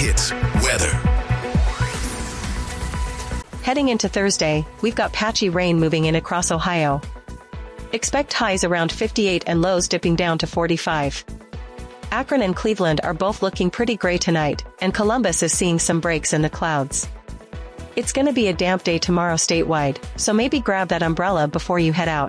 Hits weather. Heading into Thursday, we've got patchy rain moving in across Ohio. Expect highs around 58 and lows dipping down to 45. Akron and Cleveland are both looking pretty gray tonight, and Columbus is seeing some breaks in the clouds. It's gonna be a damp day tomorrow statewide, so maybe grab that umbrella before you head out.